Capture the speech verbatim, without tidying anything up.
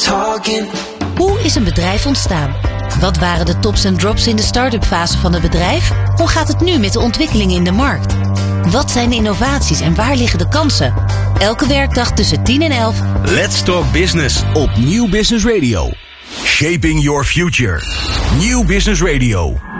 talking. Hoe is een bedrijf ontstaan? Wat waren de tops en drops in de start-up fase van het bedrijf? Hoe gaat het nu met de ontwikkelingen in de markt? Wat zijn de innovaties en waar liggen de kansen? Elke werkdag tussen tien en elf. Let's Talk Business op Nieuw Business Radio. Shaping your future. Nieuw Business Radio.